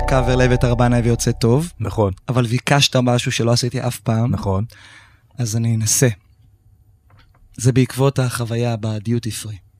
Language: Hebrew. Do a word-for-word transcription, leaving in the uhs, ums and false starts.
קאבר לאביתר הבנאי ויוצא טוב. נכון. אבל ביקשת משהו שלא עשיתי אף פעם. נכון. אז אני אנסה. זה בעקבות החוויה בדיוטי פרי.